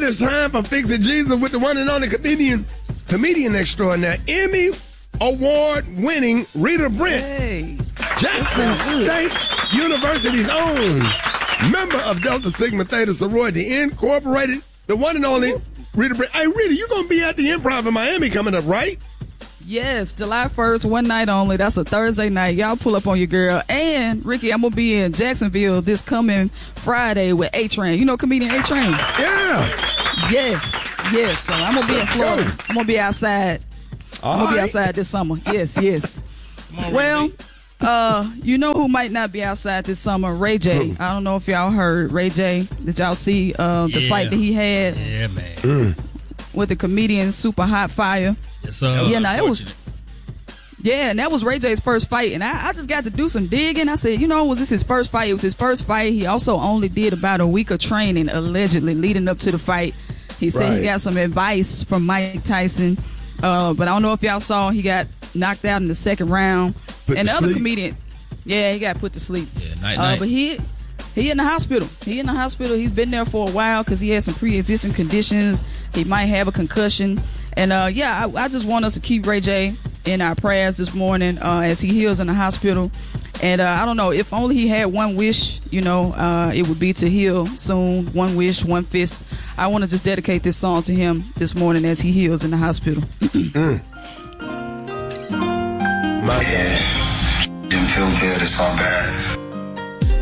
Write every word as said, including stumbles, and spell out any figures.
it is time for Fix It Jesus with the one and only comedian, comedian extraordinaire, Emmy Award-winning Rita Brent, hey. Jackson State University's own, member of Delta Sigma Theta Sorority Incorporated, the one and only Rita Brent. Hey, Rita, you're going to be at the Improv in Miami coming up, right? Yes, July first, one night only. That's a Thursday night. Y'all pull up on your girl. And, Ricky, I'm going to be in Jacksonville this coming Friday with A-Train. You know comedian A-Train? Yeah. Yes, yes. So I'm going to be in Florida. Go. I'm going to be outside. All I'm going to be right. outside this summer. Yes, yes. Come on, Well, Ricky. uh, you know who might not be outside this summer? Ray J. Who? I don't know if y'all heard Ray J. Did y'all see uh, the Yeah. fight that he had Yeah, man. Mm. with the comedian Super Hot Fire? Yes, sir. Yeah, no, it was- Unfortunate. Yeah, and that was Ray J's first fight, and I, I just got to do some digging. I said, you know, was this his first fight? It was his first fight. He also only did about a week of training, allegedly, leading up to the fight. He said Right. he got some advice from Mike Tyson, uh, but I don't know if y'all saw, he got knocked out in the second round. Put and to the other sleep. comedian, yeah, he got put to sleep. Yeah, night, Uh, night. but he he in the hospital. He in the hospital. He's been there for a while because he has some pre-existing conditions. He might have a concussion. And uh, yeah, I, I just want us to keep Ray J in our prayers this morning uh, as he heals in the hospital. And uh, I don't know, if only he had one wish, you know, uh, it would be to heal soon. One wish, one fist. I want to just dedicate this song to him this morning as he heals in the hospital. Mm. My God. Didn't feel good, it's all bad.